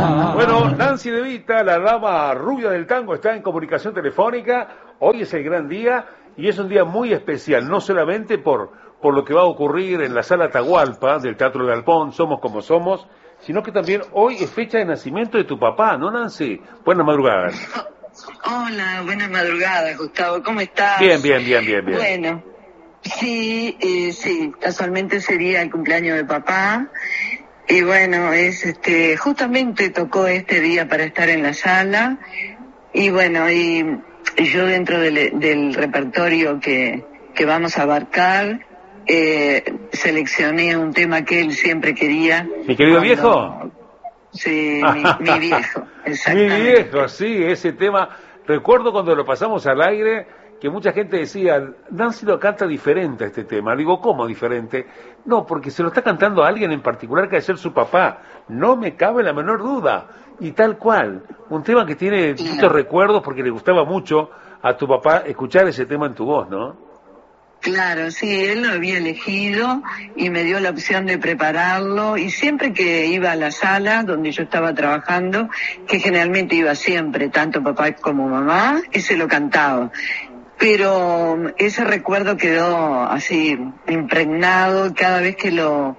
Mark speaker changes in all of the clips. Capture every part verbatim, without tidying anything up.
Speaker 1: Bueno, Nancy De Vita, la dama rubia del tango, está en comunicación telefónica. Hoy es el gran día y es un día muy especial, no solamente por, por lo que va a ocurrir en la sala Atahualpa del Teatro del Galpón, Somos como Somos, sino que también hoy es fecha de nacimiento de tu papá, ¿no, Nancy? Buenas madrugadas.
Speaker 2: Hola, buenas madrugadas, Gustavo, ¿cómo estás?
Speaker 1: Bien, bien, bien, bien, bien.
Speaker 2: Bueno, sí, eh, sí, casualmente sería el cumpleaños de papá. Y bueno, es este, justamente tocó este día para estar en la sala. Y bueno, y, y yo dentro del, del repertorio que, que vamos a abarcar, eh, seleccioné un tema que él siempre quería.
Speaker 1: ¿Mi querido
Speaker 2: cuando...
Speaker 1: viejo?
Speaker 2: Sí, mi, mi viejo, exactamente.
Speaker 1: Mi viejo, sí, ese tema. Recuerdo cuando lo pasamos al aire que mucha gente decía, Nancy lo canta diferente a este tema. Digo, ¿cómo diferente? No, porque se lo está cantando a alguien en particular que debe ser su papá. No me cabe la menor duda. Y tal cual, un tema que tiene distintos recuerdos porque le gustaba mucho a tu papá escuchar ese tema en tu voz, ¿no?
Speaker 2: Claro, sí, él lo había elegido y me dio la opción de prepararlo, y siempre que iba a la sala donde yo estaba trabajando, que generalmente iba siempre, tanto papá como mamá, ese lo cantaba. Pero ese recuerdo quedó así impregnado, cada vez que lo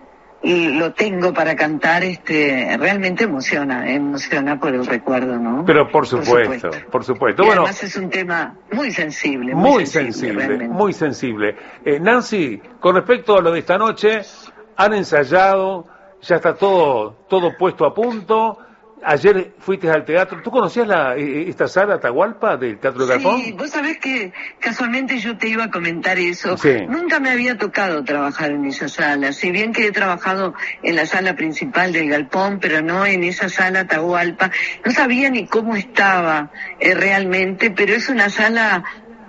Speaker 2: lo tengo para cantar, este, realmente emociona, emociona por el recuerdo, ¿no?
Speaker 1: Pero por supuesto, por supuesto. Por supuesto.
Speaker 2: Y
Speaker 1: bueno,
Speaker 2: además es un tema muy sensible. Muy,
Speaker 1: muy
Speaker 2: sensible,
Speaker 1: sensible, muy sensible. Eh, Nancy, con respecto a lo de esta noche, han ensayado, ya está todo, todo puesto a punto. Ayer fuiste al teatro. ¿Tú conocías la, esta sala Atahualpa del Teatro del Galpón?
Speaker 2: Sí, vos sabés que casualmente yo te iba a comentar eso.
Speaker 1: Sí.
Speaker 2: Nunca me había tocado trabajar en esa sala. Si bien que he trabajado en la sala principal del Galpón, pero no en esa sala Atahualpa. No sabía ni cómo estaba eh, realmente, pero es una sala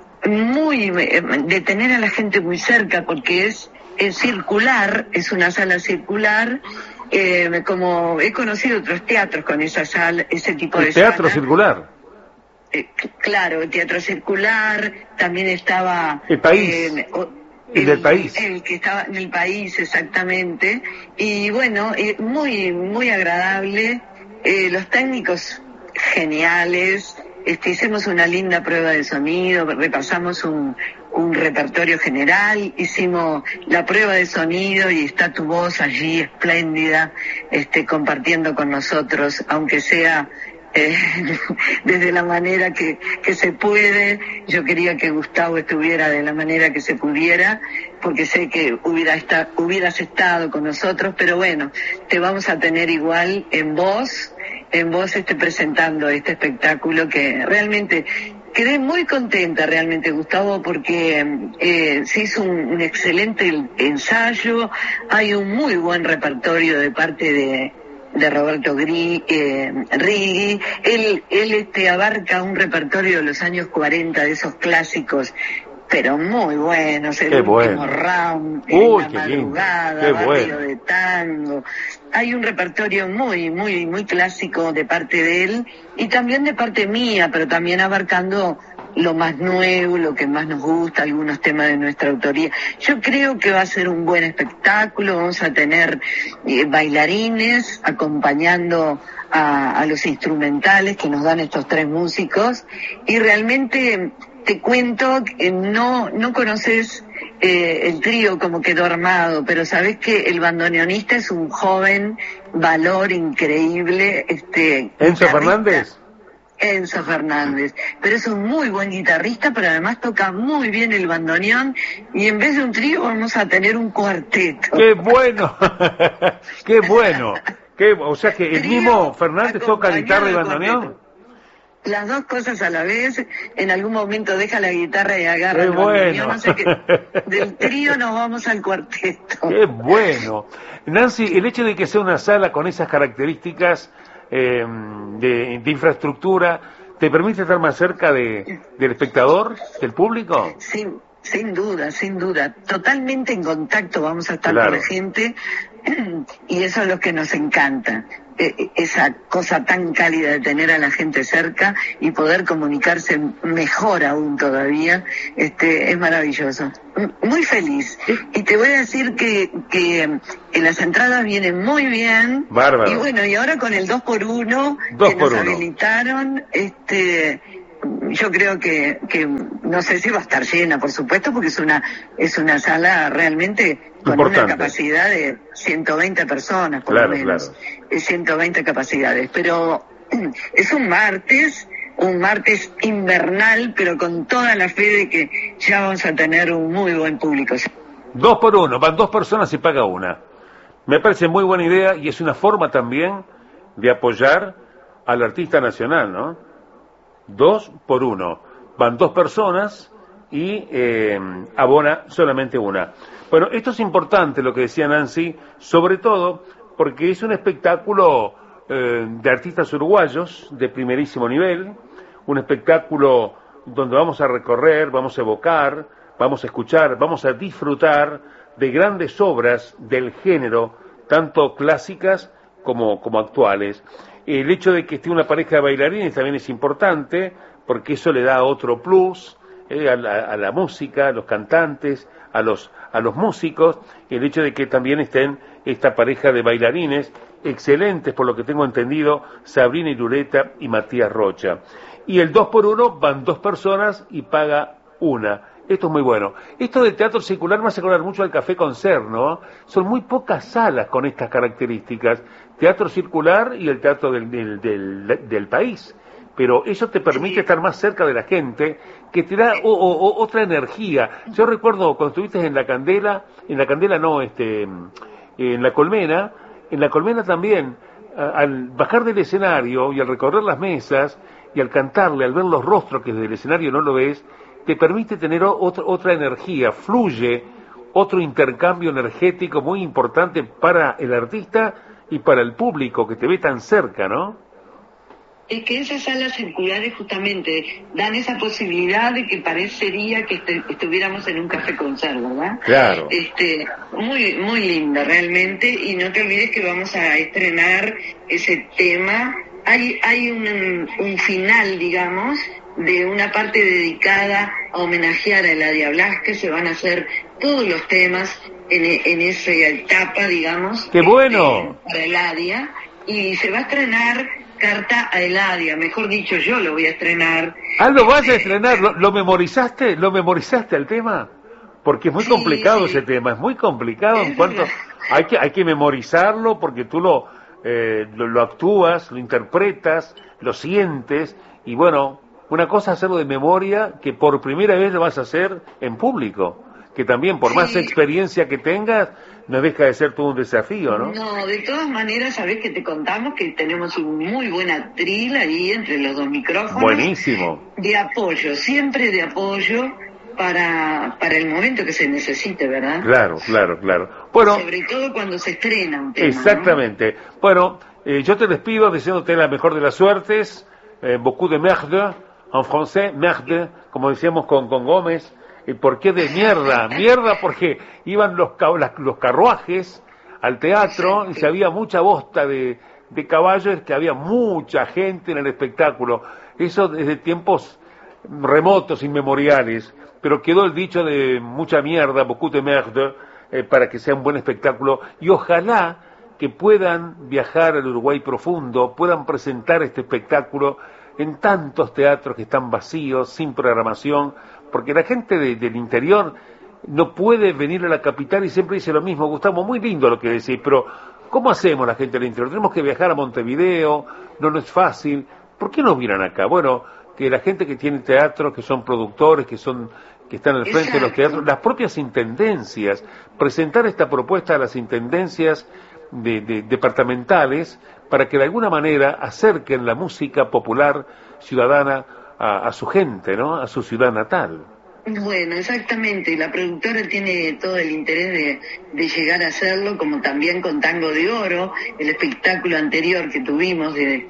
Speaker 2: muy, eh, de tener a la gente muy cerca, porque es, es circular, es una sala circular. Eh, como he conocido otros teatros con esa sala, ese tipo
Speaker 1: ¿El
Speaker 2: de
Speaker 1: teatro
Speaker 2: sala.
Speaker 1: circular?
Speaker 2: Eh, claro, el teatro circular, también estaba...
Speaker 1: El país,
Speaker 2: eh, o,
Speaker 1: el, el del país.
Speaker 2: El que estaba en el país, exactamente. Y bueno, eh, muy, muy agradable. Eh, los técnicos geniales. Este, hicimos una linda prueba de sonido, repasamos un, un repertorio general, hicimos la prueba de sonido y está tu voz allí espléndida, este, compartiendo con nosotros, aunque sea eh, desde la manera que, que se puede. Yo quería que Gustavo estuviera de la manera que se pudiera, porque sé que hubiera esta, hubieras estado con nosotros, pero bueno, te vamos a tener igual en voz, en voz este, presentando este espectáculo que realmente quedé muy contenta, realmente, Gustavo, porque eh, se hizo un, un excelente ensayo, hay un muy buen repertorio de parte de de Roberto Gri, eh, Righi. Él, él este, abarca un repertorio de los años cuarenta, de esos clásicos, pero muy buenos. El
Speaker 1: qué
Speaker 2: último
Speaker 1: bueno.
Speaker 2: round,
Speaker 1: Uy,
Speaker 2: La
Speaker 1: qué
Speaker 2: madrugada,
Speaker 1: qué
Speaker 2: Barrio
Speaker 1: bueno.
Speaker 2: de tango. Hay un repertorio muy, muy, muy clásico de parte de él y también de parte mía, pero también abarcando lo más nuevo, lo que más nos gusta, algunos temas de nuestra autoría. Yo creo que va a ser un buen espectáculo, vamos a tener eh, bailarines acompañando a, a los instrumentales que nos dan estos tres músicos, y realmente te cuento que no, no conoces eh, el trío como quedó armado, pero sabes que el bandoneonista es un joven valor increíble. este
Speaker 1: ¿Enzo Fernández?
Speaker 2: Enzo Fernández, pero es un muy buen guitarrista, pero además toca muy bien el bandoneón, y en vez de un trío vamos a tener un cuarteto.
Speaker 1: ¡Qué bueno! ¡Qué bueno! ¿Qué, o sea que el
Speaker 2: Trío
Speaker 1: mismo Fernández toca guitarra y bandoneón?
Speaker 2: Cuarteto. Las dos cosas a la vez. En algún momento deja la guitarra y agarra
Speaker 1: ¡Qué
Speaker 2: el
Speaker 1: bueno!
Speaker 2: bandoneón. O sea que del trío nos vamos al cuarteto.
Speaker 1: ¡Qué bueno! Nancy, el hecho de que sea una sala con esas características eh, de, de infraestructura, ¿te permite estar más cerca de, del espectador, del público?
Speaker 2: Sí, sin duda, sin duda. Totalmente en contacto vamos a estar
Speaker 1: Claro.
Speaker 2: con la gente, y eso es lo que nos encanta. eh, esa cosa tan cálida de tener a la gente cerca y poder comunicarse mejor aún todavía, este, es maravilloso. Muy feliz. Y te voy a decir que, que en las entradas vienen muy bien.
Speaker 1: Bárbaro.
Speaker 2: Y bueno, y ahora con el dos por uno
Speaker 1: dos
Speaker 2: que
Speaker 1: por
Speaker 2: nos
Speaker 1: uno.
Speaker 2: habilitaron, este, yo creo que, que no sé si va a estar llena, por supuesto, porque es una, es una sala realmente con
Speaker 1: Importante.
Speaker 2: una capacidad de ciento veinte personas, por
Speaker 1: Claro,
Speaker 2: lo menos.
Speaker 1: claro.
Speaker 2: Es ciento veinte capacidades. Pero es un martes, un martes invernal, pero con toda la fe de que ya vamos a tener un muy buen público.
Speaker 1: Dos por uno, van dos personas y paga una. Me parece muy buena idea y es una forma también de apoyar al artista nacional, ¿no? Dos por uno. Van dos personas y eh, abona solamente una. Bueno, esto es importante lo que decía Nancy, sobre todo porque es un espectáculo eh, de artistas uruguayos de primerísimo nivel, un espectáculo donde vamos a recorrer, vamos a evocar, vamos a escuchar, vamos a disfrutar de grandes obras del género, tanto clásicas como, como actuales. El hecho de que esté una pareja de bailarines también es importante, porque eso le da otro plus eh, a, la, a la música, a los cantantes, a los, a los músicos, el hecho de que también estén esta pareja de bailarines, excelentes por lo que tengo entendido, Sabrina Irureta y Matías Rocha. Y el dos por uno van dos personas y paga una. Esto es muy bueno. Esto del teatro circular me hace acordar mucho al Café Concert, ¿no? Son muy pocas salas con estas características. Teatro circular y el teatro del, del, del, del país. Pero eso te permite estar más cerca de la gente, que te da o, o, otra energía. Yo recuerdo cuando estuviste en La Candela, en La Candela no, este, en La Colmena, en La Colmena también, al bajar del escenario y al recorrer las mesas y al cantarle, al ver los rostros que desde el escenario no lo ves, te permite tener otra, otra energía, fluye otro intercambio energético muy importante para el artista y para el público que te ve tan cerca, ¿no?
Speaker 2: Es que esas salas circulares justamente dan esa posibilidad de que parecería que est- estuviéramos en un café concert, ¿verdad?
Speaker 1: Claro.
Speaker 2: Este, muy, muy linda realmente, y no te olvides que vamos a estrenar ese tema. Hay, hay un, un final, digamos, de una parte dedicada a homenajear a Eladia Blasquez. Se van a hacer todos los temas en, en esa etapa, digamos.
Speaker 1: ¡Qué bueno!
Speaker 2: Este, para Eladia, y se va a estrenar Carta a Eladia, mejor dicho, yo lo voy a estrenar.
Speaker 1: Ah, ¿lo vas a estrenar? ¿Lo, lo memorizaste? ¿Lo memorizaste el tema? Porque es muy
Speaker 2: Sí,
Speaker 1: complicado
Speaker 2: sí.
Speaker 1: ese tema, es muy complicado en
Speaker 2: Es
Speaker 1: cuanto...
Speaker 2: verdad.
Speaker 1: Hay que, hay que memorizarlo porque tú lo, eh, lo, lo actúas, lo interpretas, lo sientes, y bueno, una cosa es hacerlo de memoria que por primera vez lo vas a hacer en público, que también por más
Speaker 2: Sí.
Speaker 1: experiencia que tengas, no deja de ser todo un desafío, ¿no?
Speaker 2: No, de todas maneras, sabés que te contamos que tenemos un muy buen atril ahí entre los dos micrófonos.
Speaker 1: Buenísimo.
Speaker 2: De apoyo, siempre de apoyo para, para el momento que se necesite, ¿verdad?
Speaker 1: Claro, claro, claro. Bueno,
Speaker 2: Sobre todo cuando se estrena un tema,
Speaker 1: exactamente. Bueno, eh, yo te despido deseándote la mejor de las suertes, eh, beaucoup de merde, en francés, merde, como decíamos con, con Gómez. ¿Y por qué de mierda? Mierda porque iban los, ca- las- los carruajes al teatro y se había mucha bosta de, de caballos, que había mucha gente en el espectáculo. Eso desde tiempos remotos, inmemoriales, pero quedó el dicho de mucha mierda, beaucoup de merde, eh, para que sea un buen espectáculo, y ojalá que puedan viajar al Uruguay profundo, puedan presentar este espectáculo en tantos teatros que están vacíos, sin programación, porque la gente de, del interior no puede venir a la capital y siempre dice lo mismo. Gustavo, muy lindo lo que decís, pero ¿cómo hacemos la gente del interior? Tenemos que viajar a Montevideo, no, no es fácil. ¿Por qué no vienen acá? Bueno, que la gente que tiene teatro, que son productores, que son que están al frente de los
Speaker 2: Exacto.
Speaker 1: teatros, las propias intendencias, presentar esta propuesta a las intendencias de, de, departamentales para que de alguna manera acerquen la música popular ciudadana a, a su gente, ¿no? A su ciudad natal.
Speaker 2: Bueno, exactamente. La productora tiene todo el interés de, de llegar a hacerlo, como también con Tango de Oro, el espectáculo anterior que tuvimos de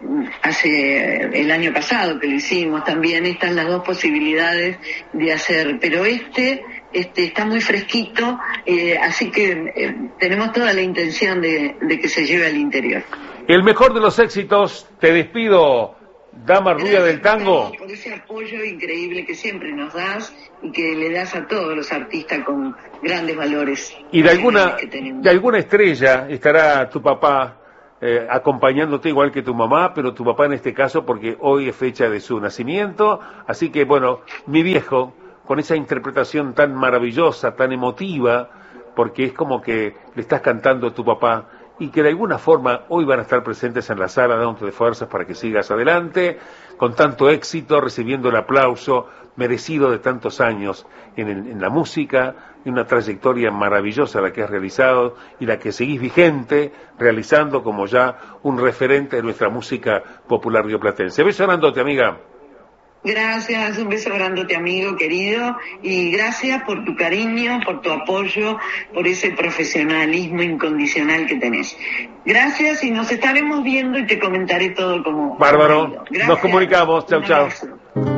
Speaker 2: hace el año pasado que lo hicimos también. Están las dos posibilidades de hacer, pero este este está muy fresquito, eh, así que eh, tenemos toda la intención de, de que se lleve al interior.
Speaker 1: El mejor de los éxitos, te despido, dama rubia del tango.
Speaker 2: Por ese apoyo increíble que siempre nos das y que le das a todos los artistas con grandes valores.
Speaker 1: Y de alguna, de alguna estrella estará tu papá eh, acompañándote igual que tu mamá, pero tu papá en este caso porque hoy es fecha de su nacimiento. Así que bueno, mi viejo, con esa interpretación tan maravillosa, tan emotiva, porque es como que le estás cantando a tu papá, y que de alguna forma hoy van a estar presentes en la sala dándote fuerzas para que sigas adelante, con tanto éxito, recibiendo el aplauso merecido de tantos años en, el, en la música, y una trayectoria maravillosa la que has realizado y la que seguís vigente, realizando como ya un referente de nuestra música popular rioplatense. Beso grandote, amiga.
Speaker 2: Gracias, un beso grandote, amigo querido, y gracias por tu cariño, por tu apoyo, por ese profesionalismo incondicional que tenés. Gracias, y nos estaremos viendo y te comentaré todo como...
Speaker 1: Bárbaro, nos comunicamos, chau, chau.